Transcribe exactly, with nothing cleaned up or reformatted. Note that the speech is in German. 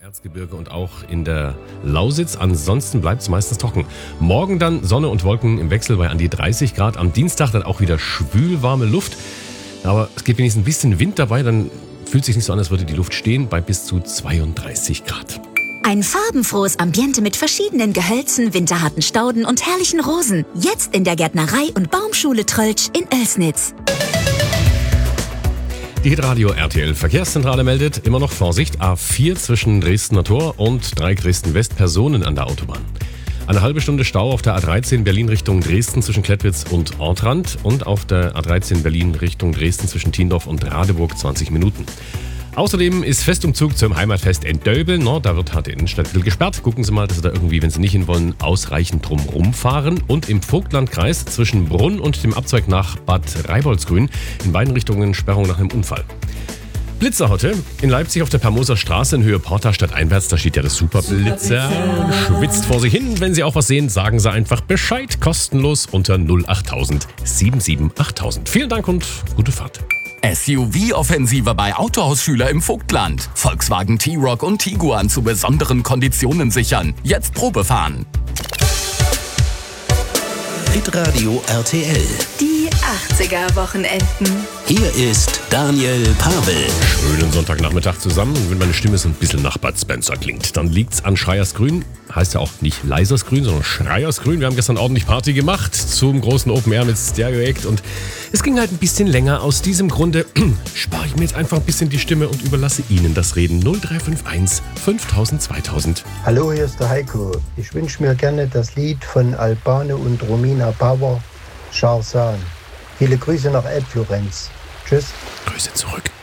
Erzgebirge und auch in der Lausitz. Ansonsten bleibt es meistens trocken. Morgen dann Sonne und Wolken im Wechsel bei an die dreißig Grad. Am Dienstag dann auch wieder schwül warme Luft. Aber es gibt wenigstens ein bisschen Wind dabei. Dann fühlt es sich nicht so an, als würde die Luft stehen bei bis zu zweiunddreißig Grad. Ein farbenfrohes Ambiente mit verschiedenen Gehölzen, winterharten Stauden und herrlichen Rosen. Jetzt in der Gärtnerei und Baumschule Tröltsch in Oelsnitz. Die Hitradio R T L Verkehrszentrale meldet immer noch Vorsicht. A vier zwischen Dresdner Tor und Dreieck Dresden West, Personen an der Autobahn. Eine halbe Stunde Stau auf der A dreizehn Berlin Richtung Dresden zwischen Klettwitz und Ortrand und auf der A dreizehn Berlin Richtung Dresden zwischen Tiendorf und Radeburg zwanzig Minuten. Außerdem ist Festumzug zum Heimatfest in Döbeln. No, da wird halt die Innenstadt ein bisschen gesperrt. Gucken Sie mal, dass Sie da irgendwie, wenn Sie nicht hin wollen, ausreichend drum rumfahren. Und im Vogtlandkreis zwischen Brunn und dem Abzweig nach Bad Reiboldsgrün in beiden Richtungen Sperrung nach einem Unfall. Blitzer heute in Leipzig auf der Permoser Straße in Höhe Porta stadteinwärts. Da steht ja das Superblitzer und schwitzt vor sich hin. Wenn Sie auch was sehen, sagen Sie einfach Bescheid. Kostenlos unter null acht tausend sieben sieben achttausend. Vielen Dank und gute Fahrt. S U V-Offensive bei Autohausschüler im Vogtland. Volkswagen T-Roc und Tiguan zu besonderen Konditionen sichern. Jetzt Probe fahren. Hitradio R T L. Die achtziger-Wochenenden. Hier ist Daniel Pavel. Schönen Sonntagnachmittag zusammen. Und wenn meine Stimme so ein bisschen nach Bud Spencer klingt, dann liegt's an Schreiersgrün. Heißt ja auch nicht Leisersgrün, sondern Schreiersgrün. Wir haben gestern ordentlich Party gemacht zum großen Open Air mit Stereo Act. Und es ging halt ein bisschen länger. Aus diesem Grunde spare ich mir jetzt einfach ein bisschen die Stimme und überlasse Ihnen das Reden. null drei fünf eins fünftausend zweitausend. Hallo, hier ist der Heiko. Ich wünsche mir gerne das Lied von Albano und Romina Power, Charsan. Viele Grüße nach Elbflorenz. Tschüss. Grüße zurück.